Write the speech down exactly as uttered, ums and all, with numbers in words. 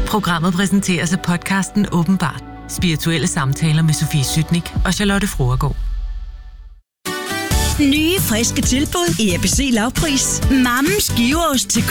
Programmet præsenteres af podcasten Åbenbart. Spirituelle samtaler med Sofie Sytnik og Charlotte Fruergaard. Nye, friske tilbud i A B C Lavpris. Mammens giveost til